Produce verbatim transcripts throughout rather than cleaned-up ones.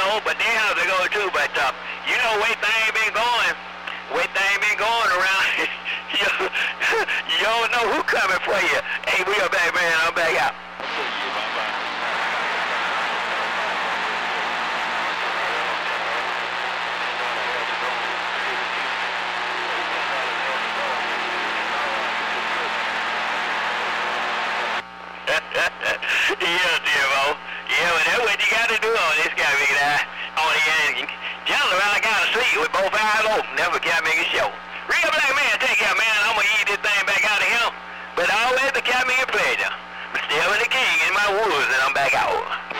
know, but they have to go too. But uh, you know, way things been going, way things been going around. you, you don't know who coming for you. Hey, we are back, man. I'm back out. Yeah, Jimbo. Yeah, but that's what you got to do on this guy, big guy. On the end. Generally, I got to sleep with both eyes open. Never can make a show. Real black man, take care, man. I'm going to eat this thing back out of him. But always the cat me a pleasure. I'm still the king in my woods, and I'm back out.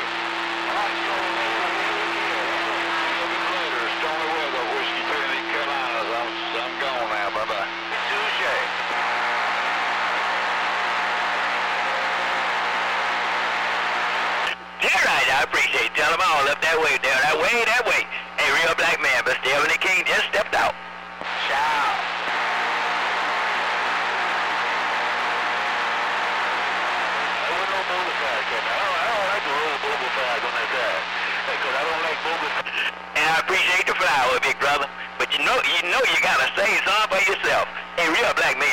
I appreciate it. Tell them all up that way, there, that way, that way. Hey, real black man, but still the king just stepped out. Ciao. I don't know booger flag, I don't, I don't like the real booger flag on that side. Because I don't like booger. And I appreciate the flower, big brother. But you know, you know you gotta say something for yourself. Hey, real black man.